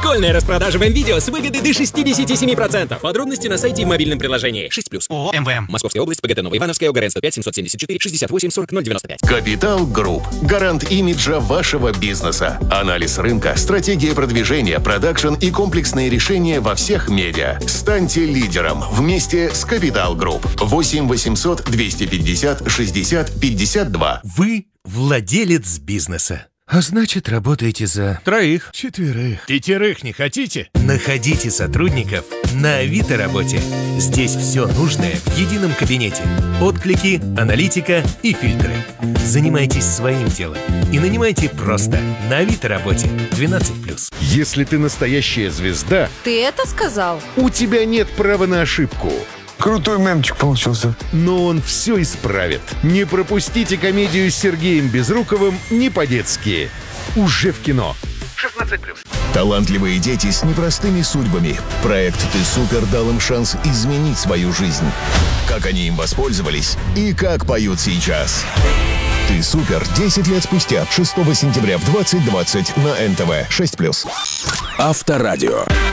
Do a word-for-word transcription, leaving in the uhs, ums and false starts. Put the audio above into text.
Школьная распродажа в МВидео с выгодой до шестьдесят семь процентов. Подробности на сайте и в мобильном приложении. шесть плюс. ООО МВМ. Московская область, ПГТ Новоивановская, ОГРН сто пять семьсот семьдесят четыре шестьдесят восемь сорок ноль девяносто пять. Капитал Групп. Гарант имиджа вашего бизнеса. Анализ рынка, стратегия продвижения, продакшн и комплексные решения во всех медиа. Станьте лидером вместе с Капитал Групп. восемь восемьсот двести пятьдесят шестьдесят пятьдесят два. Вы владелец бизнеса. А значит, работаете за Троих. четверых. Пятерых не хотите? Находите сотрудников на Авито работе. Здесь все нужное в едином кабинете. Отклики, аналитика и фильтры. Занимайтесь своим делом и нанимайте просто на Авито работе. двенадцать плюс. Если ты настоящая звезда, Ты это сказал? у тебя нет права на ошибку. Крутой мемчик получился. Но он все исправит. Не пропустите комедию с Сергеем Безруковым «Не по-детски». Уже в кино. шестнадцать плюс. Талантливые дети с непростыми судьбами. Проект «Ты супер» дал им шанс изменить свою жизнь. Как они им воспользовались и как поют сейчас. «Ты супер» десять лет спустя, шестого сентября в двадцать двадцать на эн тэ вэ шесть плюс. Авторадио.